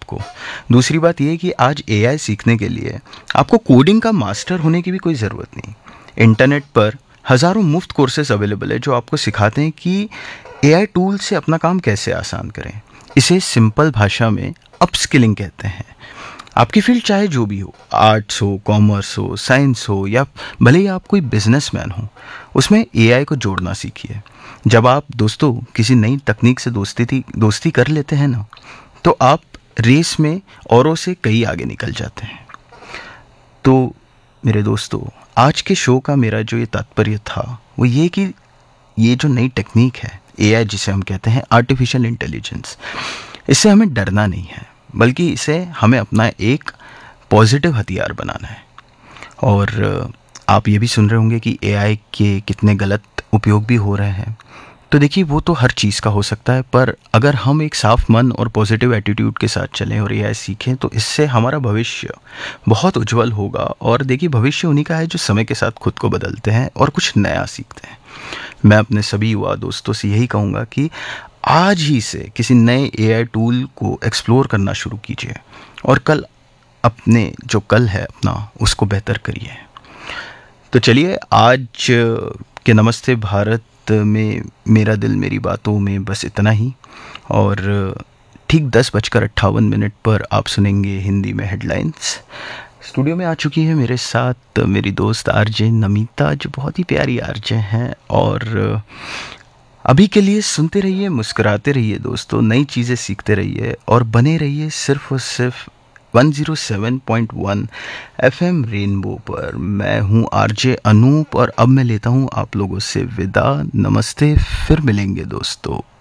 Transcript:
आपको। दूसरी बात ये कि आज एआई सीखने के लिए आपको कोडिंग का मास्टर होने की भी कोई ज़रूरत नहीं। इंटरनेट पर हज़ारों मुफ्त कोर्सेज अवेलेबल है जो आपको सिखाते हैं कि एआई टूल से अपना काम कैसे आसान करें। इसे सिंपल भाषा में अपस्किलिंग कहते हैं। आपकी फील्ड चाहे जो भी हो, आर्ट्स हो, कॉमर्स हो, साइंस हो, या भले ही आप कोई बिजनेसमैन हो, उसमें एआई को जोड़ना सीखिए। जब आप दोस्तों किसी नई तकनीक से दोस्ती कर लेते हैं ना, तो आप रेस में औरों से कई आगे निकल जाते हैं। तो मेरे दोस्तों, आज के शो का मेरा जो ये तात्पर्य था वो ये कि ये जो नई टेक्निक है एआई, जिसे हम कहते हैं आर्टिफिशियल इंटेलिजेंस, इससे हमें डरना नहीं है, बल्कि इसे हमें अपना एक पॉजिटिव हथियार बनाना है। और आप ये भी सुन रहे होंगे कि एआई के कितने गलत उपयोग भी हो रहे हैं। तो देखिए, वो तो हर चीज़ का हो सकता है, पर अगर हम एक साफ मन और पॉजिटिव एटीट्यूड के साथ चलें और एआई सीखें, तो इससे हमारा भविष्य बहुत उज्जवल होगा। और देखिए, भविष्य उन्हीं का है जो समय के साथ खुद को बदलते हैं और कुछ नया सीखते हैं। मैं अपने सभी युवा दोस्तों से यही कहूँगा कि आज ही से किसी नए एआई टूल को एक्सप्लोर करना शुरू कीजिए और कल अपने जो कल है अपना, उसको बेहतर करिए। तो चलिए, आज के नमस्ते भारत में मेरा दिल मेरी बातों में बस इतना ही। और ठीक 10:58 पर आप सुनेंगे हिंदी में हेडलाइंस। स्टूडियो में आ चुकी है मेरे साथ मेरी दोस्त आरजे नमिता, जो बहुत ही प्यारी आरजे हैं। और अभी के लिए सुनते रहिए, मुस्कुराते रहिए दोस्तों, नई चीज़ें सीखते रहिए और बने रहिए सिर्फ और सिर्फ 107.1 एफएम रेनबो पर। मैं हूँ आरजे अनूप और अब मैं लेता हूँ आप लोगों से विदा। नमस्ते, फिर मिलेंगे दोस्तों।